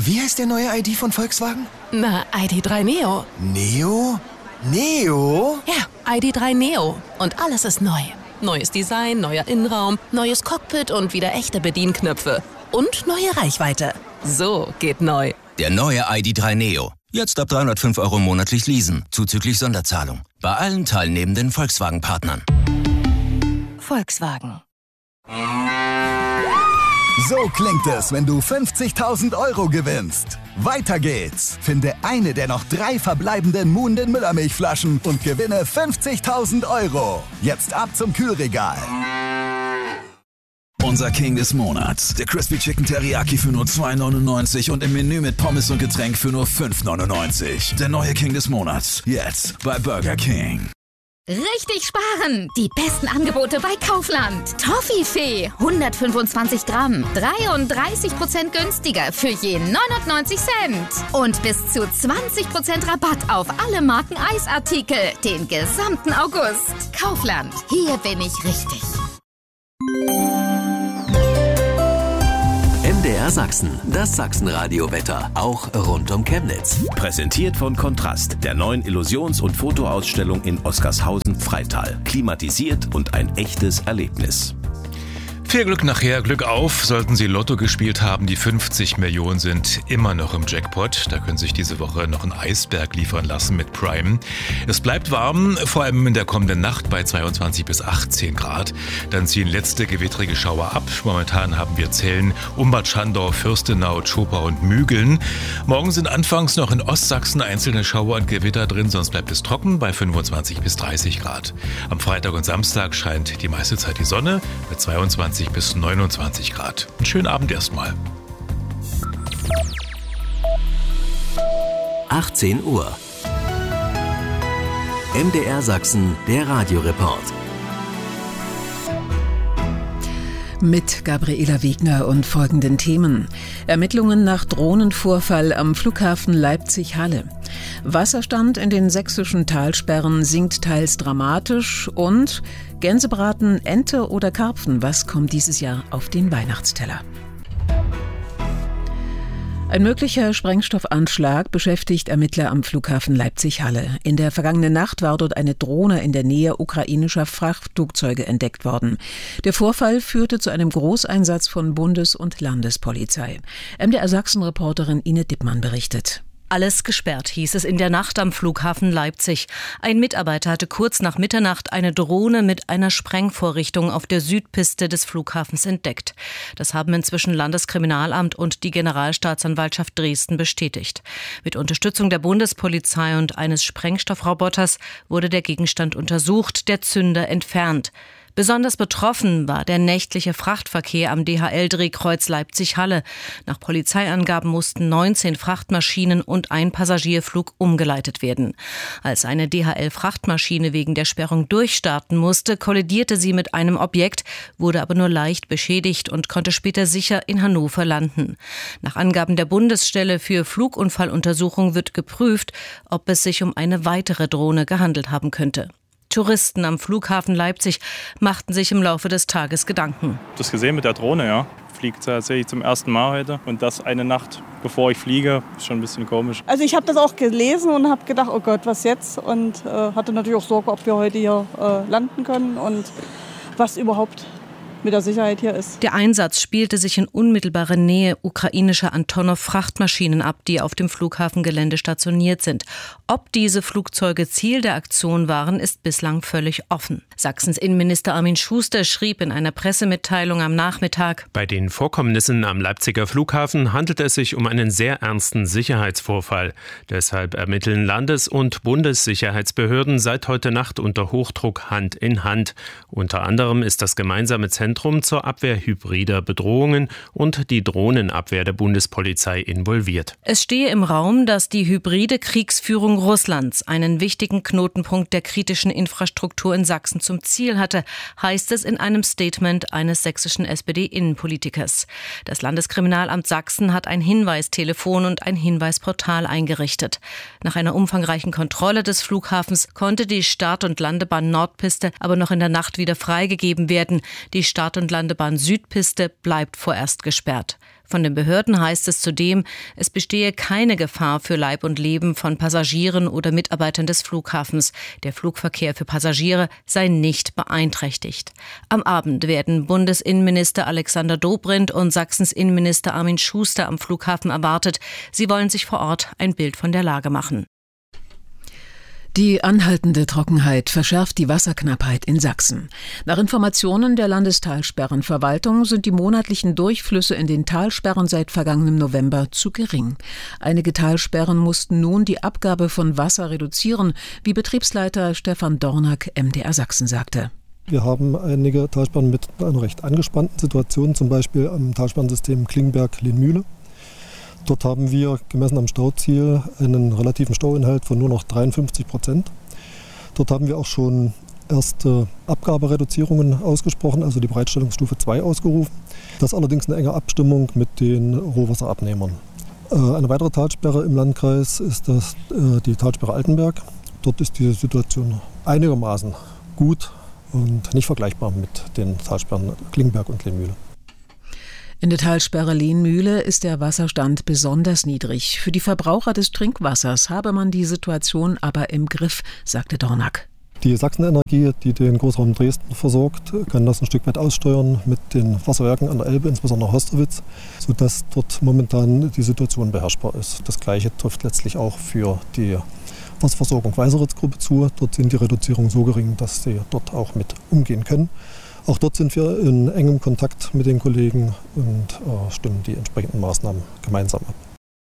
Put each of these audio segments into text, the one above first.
Wie heißt der neue ID von Volkswagen? Na, ID.3 Neo. Neo? Neo? Ja, ID.3 Neo. Und alles ist neu. Neues Design, neuer Innenraum, neues Cockpit und wieder echte Bedienknöpfe. Und neue Reichweite. So geht neu. Der neue ID.3 Neo. Jetzt ab 305 € monatlich leasen, zuzüglich Sonderzahlung. Bei allen teilnehmenden Volkswagen-Partnern. Volkswagen. So klingt es, wenn du 50.000 € gewinnst. Weiter geht's. Finde eine der noch 3 verbleibenden Muhnden Müllermilchflaschen und gewinne 50.000 €. Jetzt ab zum Kühlregal. Unser King des Monats. Der Crispy Chicken Teriyaki für nur 2,99 und im Menü mit Pommes und Getränk für nur 5,99. Der neue King des Monats. Jetzt bei Burger King. Richtig sparen! Die besten Angebote bei Kaufland. Toffifee, 125 Gramm, 33% günstiger für je 99 Cent. Und bis zu 20% Rabatt auf alle Marken Eisartikel, den gesamten August. Kaufland, hier bin ich richtig. MDR Sachsen, das Sachsenradio-Wetter, auch rund um Chemnitz. Präsentiert von Kontrast, der neuen Illusions- und Fotoausstellung in Oskarshausen-Freital. Klimatisiert und ein echtes Erlebnis. Viel Glück nachher, Glück auf. Sollten Sie Lotto gespielt haben, die 50 Millionen sind immer noch im Jackpot. Da können Sie sich diese Woche noch einen Eisberg liefern lassen mit Prime. Es bleibt warm, vor allem in der kommenden Nacht bei 22 bis 18 Grad. Dann ziehen letzte gewittrige Schauer ab. Momentan haben wir Zellen, Bad Schandau, Fürstenau, Zschopau und Mügeln. Morgen sind anfangs noch in Ostsachsen einzelne Schauer und Gewitter drin, sonst bleibt es trocken bei 25 bis 30 Grad. Am Freitag und Samstag scheint die meiste Zeit die Sonne mit 22 bis 29 Grad. Einen schönen Abend erstmal. 18 Uhr. MDR Sachsen, der Radioreport. Mit Gabriela Wegner und folgenden Themen. Ermittlungen nach Drohnenvorfall am Flughafen Leipzig-Halle. Wasserstand in den sächsischen Talsperren sinkt teils dramatisch und Gänsebraten, Ente oder Karpfen, was kommt dieses Jahr auf den Weihnachtsteller? Ein möglicher Sprengstoffanschlag beschäftigt Ermittler am Flughafen Leipzig-Halle. In der vergangenen Nacht war dort eine Drohne in der Nähe ukrainischer Frachtflugzeuge entdeckt worden. Der Vorfall führte zu einem Großeinsatz von Bundes- und Landespolizei. MDR Sachsen-Reporterin Ine Dippmann berichtet. Alles gesperrt, hieß es in der Nacht am Flughafen Leipzig. Ein Mitarbeiter hatte kurz nach Mitternacht eine Drohne mit einer Sprengvorrichtung auf der Südpiste des Flughafens entdeckt. Das haben inzwischen Landeskriminalamt und die Generalstaatsanwaltschaft Dresden bestätigt. Mit Unterstützung der Bundespolizei und eines Sprengstoffroboters wurde der Gegenstand untersucht, der Zünder entfernt. Besonders betroffen war der nächtliche Frachtverkehr am DHL-Drehkreuz Leipzig-Halle. Nach Polizeiangaben mussten 19 Frachtmaschinen und ein Passagierflug umgeleitet werden. Als eine DHL-Frachtmaschine wegen der Sperrung durchstarten musste, kollidierte sie mit einem Objekt, wurde aber nur leicht beschädigt und konnte später sicher in Hannover landen. Nach Angaben der Bundesstelle für Flugunfalluntersuchung wird geprüft, ob es sich um eine weitere Drohne gehandelt haben könnte. Touristen am Flughafen Leipzig machten sich im Laufe des Tages Gedanken. Das gesehen mit der Drohne, ja. Fliegt tatsächlich zum ersten Mal heute. Und das eine Nacht, bevor ich fliege, ist schon ein bisschen komisch. Also ich habe das auch gelesen und habe gedacht, oh Gott, was jetzt? Und hatte natürlich auch Sorge, ob wir heute hier landen können und was überhaupt mit der Sicherheit hier ist. Der Einsatz spielte sich in unmittelbarer Nähe ukrainischer Antonov-Frachtmaschinen ab, die auf dem Flughafengelände stationiert sind. Ob diese Flugzeuge Ziel der Aktion waren, ist bislang völlig offen. Sachsens Innenminister Armin Schuster schrieb in einer Pressemitteilung am Nachmittag: Bei den Vorkommnissen am Leipziger Flughafen handelt es sich um einen sehr ernsten Sicherheitsvorfall. Deshalb ermitteln Landes- und Bundessicherheitsbehörden seit heute Nacht unter Hochdruck Hand in Hand. Unter anderem ist das gemeinsame Zentrum zur Abwehr hybrider Bedrohungen und die Drohnenabwehr der Bundespolizei involviert. Es stehe im Raum, dass die hybride Kriegsführung Russlands einen wichtigen Knotenpunkt der kritischen Infrastruktur in Sachsen zum Ziel hatte, heißt es in einem Statement eines sächsischen SPD-Innenpolitikers. Das Landeskriminalamt Sachsen hat ein Hinweistelefon und ein Hinweisportal eingerichtet. Nach einer umfangreichen Kontrolle des Flughafens konnte die Start- und Landebahn Nordpiste aber noch in der Nacht wieder freigegeben werden. Die Start- und Landebahn Südpiste bleibt vorerst gesperrt. Von den Behörden heißt es zudem, es bestehe keine Gefahr für Leib und Leben von Passagieren oder Mitarbeitern des Flughafens. Der Flugverkehr für Passagiere sei nicht beeinträchtigt. Am Abend werden Bundesinnenminister Alexander Dobrindt und Sachsens Innenminister Armin Schuster am Flughafen erwartet. Sie wollen sich vor Ort ein Bild von der Lage machen. Die anhaltende Trockenheit verschärft die Wasserknappheit in Sachsen. Nach Informationen der Landestalsperrenverwaltung sind die monatlichen Durchflüsse in den Talsperren seit vergangenem November zu gering. Einige Talsperren mussten nun die Abgabe von Wasser reduzieren, wie Betriebsleiter Stefan Dornack MDR Sachsen sagte. Wir haben einige Talsperren mit einer recht angespannten Situation, zum Beispiel am Talsperrensystem Klingberg-Lehnmühle. Dort haben wir, gemessen am Stauziel, einen relativen Stauinhalt von nur noch 53%. Dort haben wir auch schon erste Abgabereduzierungen ausgesprochen, also die Bereitstellungsstufe 2 ausgerufen. Das ist allerdings eine enge Abstimmung mit den Rohwasserabnehmern. Eine weitere Talsperre im Landkreis ist die Talsperre Altenberg. Dort ist die Situation einigermaßen gut und nicht vergleichbar mit den Talsperren Klingberg und Lehnmühle. In der Talsperre Lehnmühle ist der Wasserstand besonders niedrig. Für die Verbraucher des Trinkwassers habe man die Situation aber im Griff, sagte Dornack. Die Sachsenenergie, die den Großraum Dresden versorgt, kann das ein Stück weit aussteuern mit den Wasserwerken an der Elbe, insbesondere Hosterwitz, sodass dort momentan die Situation beherrschbar ist. Das Gleiche trifft letztlich auch für die Wasserversorgung Weißeritz-Gruppe zu. Dort sind die Reduzierungen so gering, dass sie dort auch mit umgehen können. Auch dort sind wir in engem Kontakt mit den Kollegen und stimmen die entsprechenden Maßnahmen gemeinsam ab.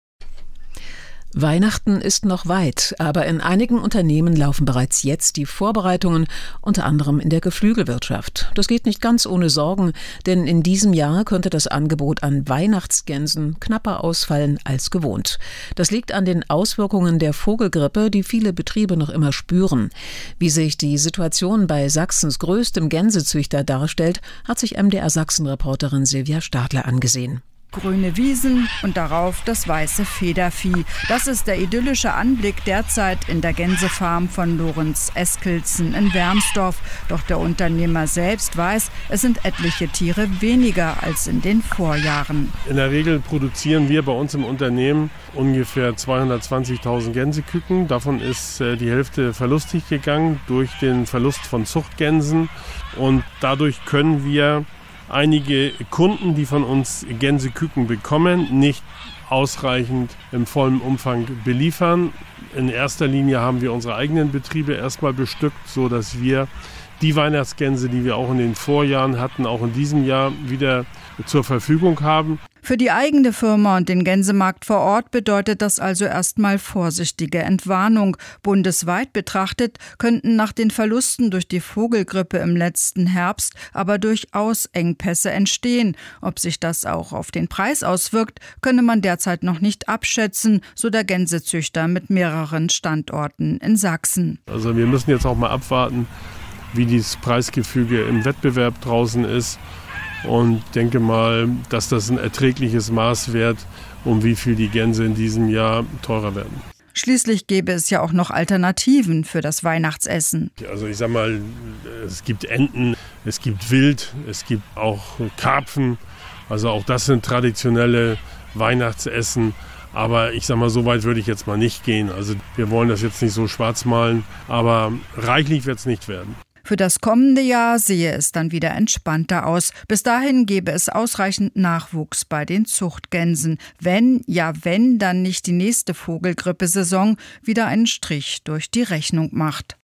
Weihnachten ist noch weit, aber in einigen Unternehmen laufen bereits jetzt die Vorbereitungen, unter anderem in der Geflügelwirtschaft. Das geht nicht ganz ohne Sorgen, denn in diesem Jahr könnte das Angebot an Weihnachtsgänsen knapper ausfallen als gewohnt. Das liegt an den Auswirkungen der Vogelgrippe, die viele Betriebe noch immer spüren. Wie sich die Situation bei Sachsens größtem Gänsezüchter darstellt, hat sich MDR Sachsen-Reporterin Silvia Stadler angesehen. Grüne Wiesen und darauf das weiße Federvieh. Das ist der idyllische Anblick derzeit in der Gänsefarm von Lorenz Eskelsen in Wermsdorf. Doch der Unternehmer selbst weiß, es sind etliche Tiere weniger als in den Vorjahren. In der Regel produzieren wir bei uns im Unternehmen ungefähr 220.000 Gänseküken. Davon ist die Hälfte verlustig gegangen durch den Verlust von Zuchtgänsen. Und dadurch können wir einige Kunden, die von uns Gänseküken bekommen, nicht ausreichend im vollen Umfang beliefern. In erster Linie haben wir unsere eigenen Betriebe erstmal bestückt, sodass wir die Weihnachtsgänse, die wir auch in den Vorjahren hatten, auch in diesem Jahr wieder zur Verfügung haben. Für die eigene Firma und den Gänsemarkt vor Ort bedeutet das also erstmal vorsichtige Entwarnung. Bundesweit betrachtet könnten nach den Verlusten durch die Vogelgrippe im letzten Herbst aber durchaus Engpässe entstehen. Ob sich das auch auf den Preis auswirkt, könne man derzeit noch nicht abschätzen, so der Gänsezüchter mit mehreren Standorten in Sachsen. Also wir müssen jetzt auch mal abwarten, wie dieses Preisgefüge im Wettbewerb draußen ist. Und denke mal, dass das ein erträgliches Maß wird, um wie viel die Gänse in diesem Jahr teurer werden. Schließlich gäbe es ja auch noch Alternativen für das Weihnachtsessen. Also ich sag mal, es gibt Enten, es gibt Wild, es gibt auch Karpfen. Also auch das sind traditionelle Weihnachtsessen. Aber ich sag mal, so weit würde ich jetzt mal nicht gehen. Also wir wollen das jetzt nicht so schwarz malen, aber reichlich wird es nicht werden. Für das kommende Jahr sehe es dann wieder entspannter aus. Bis dahin gäbe es ausreichend Nachwuchs bei den Zuchtgänsen. Wenn dann nicht die nächste Vogelgrippesaison wieder einen Strich durch die Rechnung macht.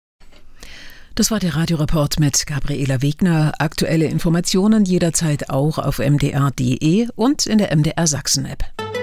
Das war der Radioreport mit Gabriela Wegner. Aktuelle Informationen jederzeit auch auf mdr.de und in der MDR Sachsen-App.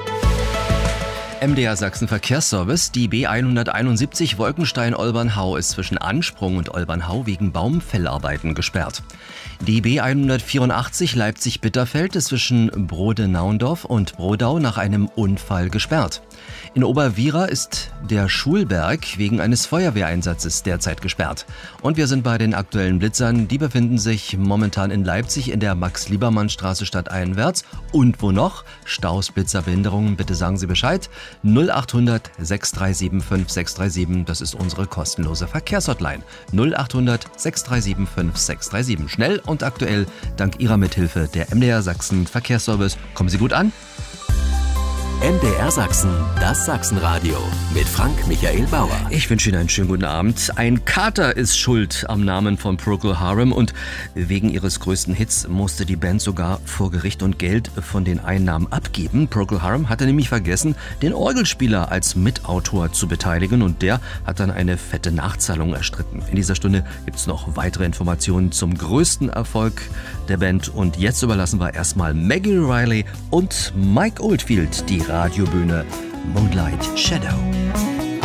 MDR Sachsen Verkehrsservice. Die B171 Wolkenstein-Olbernhau ist zwischen Ansprung und Olbernhau wegen Baumfellarbeiten gesperrt. Die B184 Leipzig-Bitterfeld ist zwischen Brode-Naundorf und Brodau nach einem Unfall gesperrt. In Oberwiera ist der Schulberg wegen eines Feuerwehreinsatzes derzeit gesperrt. Und wir sind bei den aktuellen Blitzern. Die befinden sich momentan in Leipzig in der Max-Liebermann-Straße stadteinwärts. Und wo noch? Staus, Blitzer, Behinderungen, bitte sagen Sie Bescheid. 0800 637 5637, das ist unsere kostenlose Verkehrshotline. 0800 637 5637. Schnell und aktuell, dank Ihrer Mithilfe, der MDR Sachsen Verkehrsservice. Kommen Sie gut an? MDR Sachsen, das Sachsenradio mit Frank-Michael Bauer. Ich wünsche Ihnen einen schönen guten Abend. Ein Kater ist schuld am Namen von Procol Harum und wegen ihres größten Hits musste die Band sogar vor Gericht und Geld von den Einnahmen abgeben. Procol Harum hatte nämlich vergessen, den Orgelspieler als Mitautor zu beteiligen und der hat dann eine fette Nachzahlung erstritten. In dieser Stunde gibt es noch weitere Informationen zum größten Erfolg der Band und jetzt überlassen wir erstmal Maggie Riley und Mike Oldfield die Radiobühne Moonlight Shadow.